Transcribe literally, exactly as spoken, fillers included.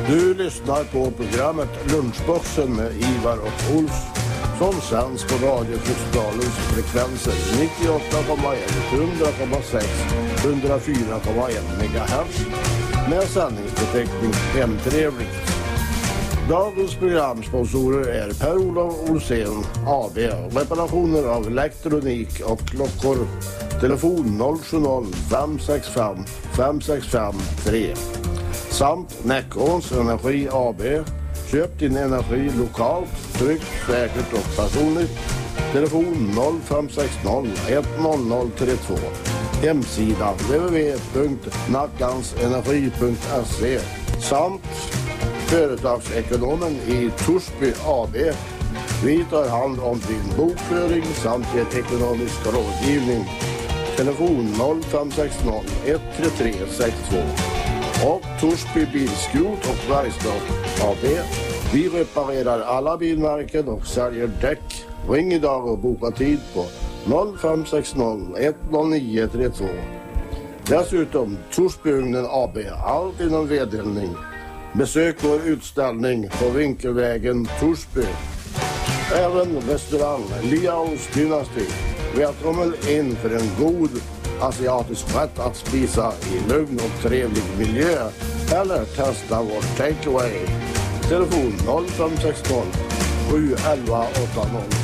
Du lyssnar på programmet Lunchboxen med Ivar och Ulf som sänds på radiofestivalen frekvenser nittioåtta komma ett, hundra komma sex, hundrafyra komma ett megahertz med sändningsbeteckning hemtrevligt. Dagens programsponsorer är Per-Olof Olsén A B, reparationer av elektronik och klockor. Telefon noll sju noll fem sex fem fem sex fem tre. Samt Näckåns Energi A B. Köp din energi lokalt, tryggt, säkert och personligt. Telefon noll fem sex noll ett noll noll tre två. Hemsida w w w punkt nackansenergi punkt se. Samt företagsekonomen i Torsby A B. Vi tar hand om din bokföring samt ger ekonomisk rådgivning. Telefon noll fem sex noll ett tre tre sex två. Och Torsby Bilskrot och Bergstad A B. Vi reparerar alla bilmärken och säljer däck. Ring idag och boka tid på noll fem sex noll ett noll nio tre två. Dessutom Torsbyugnen A B. Allt inom vedeldning. Besök vår utställning på Vinkelvägen Torsby. Även restaurang Liaos Dynasty. Välkommen in för en god asiatisk rätt att spisa i lugn och trevlig miljö. Eller testa vårt takeaway. Telefon noll fem sex noll sju ett ett åtta noll.